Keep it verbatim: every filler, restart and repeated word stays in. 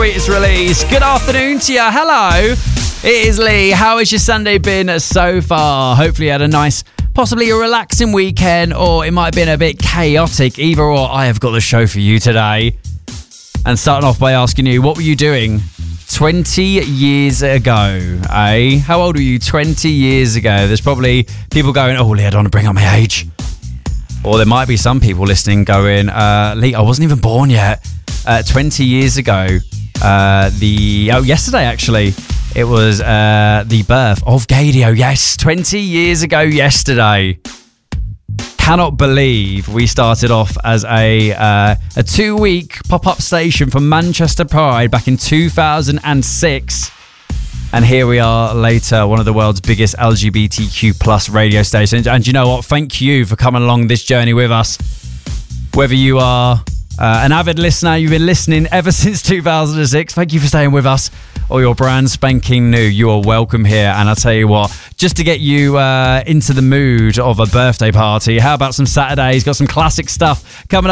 sweetest release. Good afternoon to you. Hello. It is Lee. How has your Sunday been so far? Hopefully you had a nice, possibly a relaxing weekend, or it might have been a bit chaotic. Either or, I have got the show for you today. And starting off by asking you, what were you doing twenty years ago, eh? How old were you twenty years ago? There's probably people going, oh, Lee, I don't want to bring up my age. Or there might be some people listening going, uh, Lee, I wasn't even born yet. Uh, twenty years ago, uh, the oh, yesterday actually, it was uh, the birth of Gaydio. Yes, twenty years ago yesterday. Cannot believe we started off as a uh, a two-week pop-up station from Manchester Pride back in two thousand six. And here we are later, one of the world's biggest L G B T Q plus radio stations. And you know what? Thank you for coming along this journey with us. Whether you are uh, an avid listener, you've been listening ever since two thousand six, thank you for staying with us. Or you're brand spanking new, you are welcome here. And I'll tell you what, just to get you uh, into the mood of a birthday party, how about some Saturdays? Got some classic stuff coming up.